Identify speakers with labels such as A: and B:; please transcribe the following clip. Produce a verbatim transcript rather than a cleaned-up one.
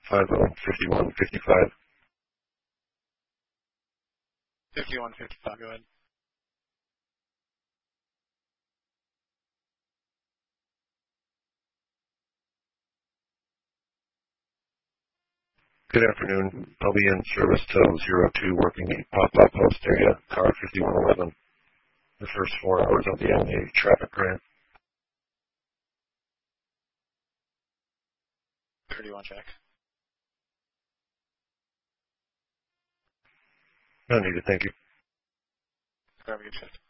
A: five oh, fifty-one fifty-five.
B: fifty-one fifty-five, go ahead.
A: Good afternoon. I'll be in service till zero two working eight Poplar Post area, car fifty-one eleven. The first four hours I'll be on a traffic grant.
B: thirty-one check.
A: No need to thank you.
B: Have a good shift.